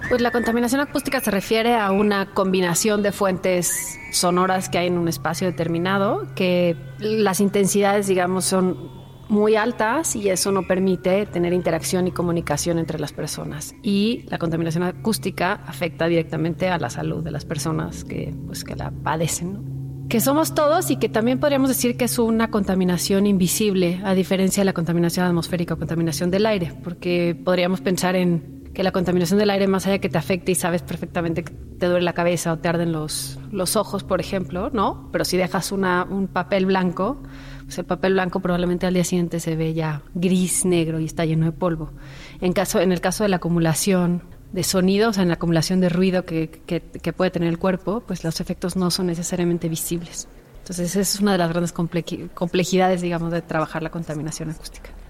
Pues la contaminación acústica se refiere a una combinación de fuentes sonoras que hay en un espacio determinado, que las intensidades, digamos, son muy altas y eso no permite tener interacción y comunicación entre las personas. Y la contaminación acústica afecta directamente a la salud de las personas que la padecen, ¿no? Que somos todos y que también podríamos decir que es una contaminación invisible, a diferencia de la contaminación atmosférica o contaminación del aire, porque podríamos pensar en que la contaminación del aire, más allá de que te afecte y sabes perfectamente que te duele la cabeza o te arden los ojos, por ejemplo, ¿no? Pero si dejas un papel blanco, pues el papel blanco probablemente al día siguiente se ve ya gris, negro y está lleno de polvo. En el caso de la acumulación de sonido, o sea, en la acumulación de ruido que puede tener el cuerpo, pues los efectos no son necesariamente visibles. Entonces, esa es una de las grandes complejidades, digamos, de trabajar la contaminación acústica.